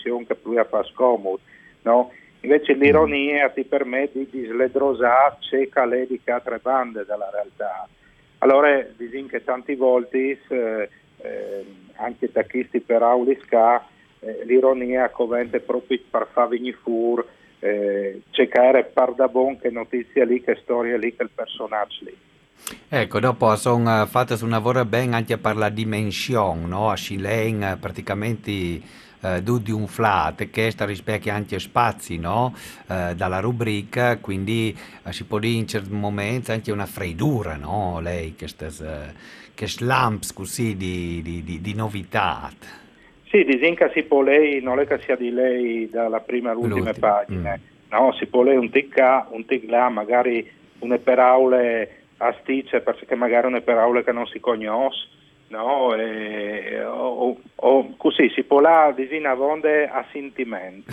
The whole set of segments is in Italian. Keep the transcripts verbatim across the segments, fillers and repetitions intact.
situazione che più fa scomodo, no? Invece l'ironia ti permette di sledrosare cieca le di altre bande della realtà. Allora, dicono che tanti volte, eh, eh, anche tacchisti per Aulisca, eh, l'ironia covente proprio per far venire fuori, eh, cercare par da bon che notizia lì, che storia lì, che il personaggio lì. Ecco, dopo sono fatte su un lavoro ben anche per la dimensione, no? A Scilene praticamente eh, du di un flat che sta rispecchia anche spazi, no? Eh, dalla rubrica, quindi eh, si può dire in certi momenti anche una freddura, no? Lei che sta che slamps così di, di, di, di novità. Sì, disinca si può lei, non è che sia di lei dalla prima all'ultima L'ultimo. Mm. pagina, no, si può lei un tic qua, un tic là, magari une paraule a sticce perché magari une paraule che non si conosce, no, e, o, o così si può là disina vonde a sentimento.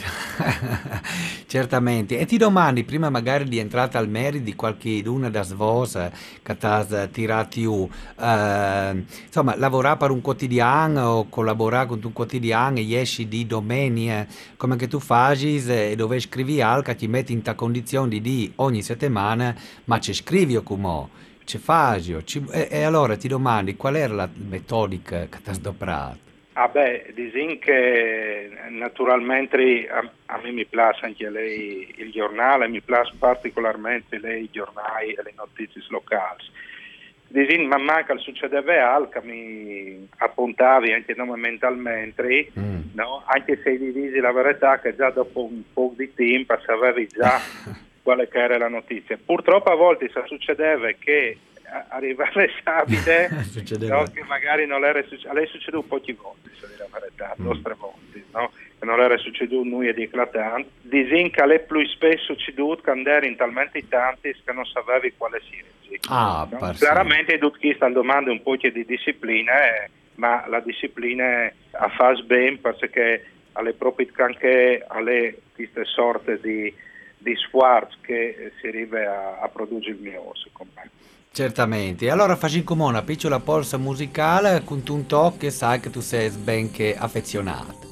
Certamente. E ti domandi, prima magari di entrare al merito di qualche d'una da svosa che ti ha tirato giù, eh, insomma, lavorare per un quotidiano o collaborare con un quotidiano e esci di domenica, come che tu fai e dove scrivi algo che ti metti in ta condizione di dire ogni settimana, ma ci scrivi o come? Ci fai? o ci- E, e allora ti domandi qual era la metodica che ti ha sdoprato? Ah beh, disin che naturalmente a, a me mi piace anche lei il giornale, mi piace particolarmente lei i giornali e le notizie locali. Disin, man mano che succedeva altro, mi appuntavi anche no, mentalmente, Mm. no? Anche se divisi la verità che già dopo un po' di tempo sapevi già quale che era la notizia. Purtroppo a volte se succedeva che a- arrivava sabide, no, Succedeva. che magari non era successo, a lei succedeva poche volte, se dire la verità, due o Mm. tre volte, no? Che non era successo nulla di eclatante. Disin che le più spesso succeduto quando erano talmente tanti che non sapevi quale sia. Ah, No? par sì. Chiaramente tutti chi stanno domandando un po' di disciplina, eh, ma la disciplina a far bene perché alle proprie anche alle queste sorte di, di sforzo che si arriva a, a produrre il mio, secondo me. Certamente. E allora facciamo come una piccola pausa musicale con un tocco che sai che tu sei ben che affezionato.